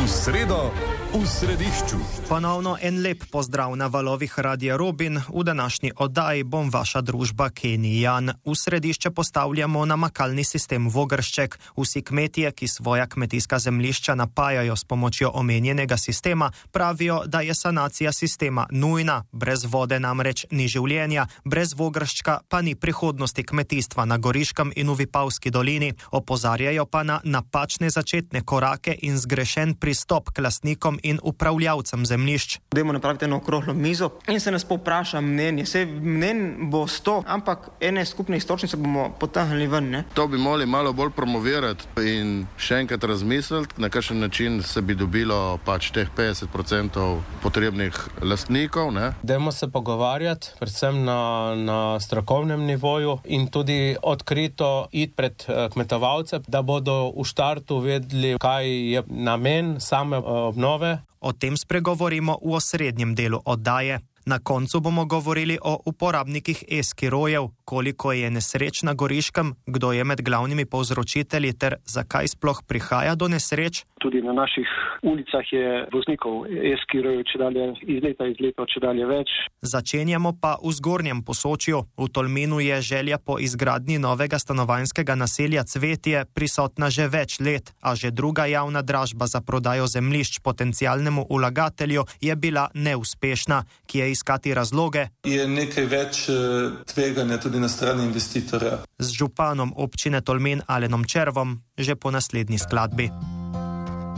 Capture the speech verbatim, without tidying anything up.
V sredo v središču. Ponovno en lep pozdrav na valovih Radia Robin. V današnji oddaji bom vaša družba Kenny Jan. V središče postavljamo namakalni sistem Vogršček. Vsi kmetije, ki svoja kmetijska zemljišča napajajo s pomočjo omenjenega sistema, pravijo, da je sanacija sistema nujna. Brez vode namreč ni življenja, brez Vogrščka pa ni prihodnosti kmetijstva na Goriškem in v Vipavski dolini. Opozarjajo pa na napačne začetne korake in zgrešen pristop k lastnikom in upravljavcem zemljišč. Dajmo napraviti eno okroglo mizo in se nas povpraša mnenje. Sej mnen bo sto, ampak ene skupne istočnice bomo potahnili ven, ne? To bi morali malo bolj promovirati in še enkrat razmisliti, na kakšen način se bi dobilo pač teh petdeset procentov potrebnih lastnikov, ne? Dajmo se pogovarjati, predvsem na, na strokovnem nivoju in tudi odkrito iti pred kmetovalce, da bodo v štartu vedeli, kaj je namen same obnove. O tem spregovorimo v osrednjem delu oddaje. Na koncu bomo govorili o uporabnikih e-skirojev, koliko je nesreč na Goriškem, kdo je med glavnimi povzročitelji ter zakaj sploh prihaja do nesreč. Tudi na naših ulicah je voznikov e-skirojev čedalje iz leta iz leta čedalje več. Začenjamo pa v Zgornjem Posočju. V Tolminu je želja po izgradnji novega stanovanjskega naselja Cvetje prisotna že več let, a že druga javna dražba za prodajo zemljišč potencialnemu vlagatelju je bila neuspešna, ki je iskati razloge. Je nekaj več tveganja tudi na strani investitorja. Z županom občine Tolmin Alenom Červom že po naslednji skladbi.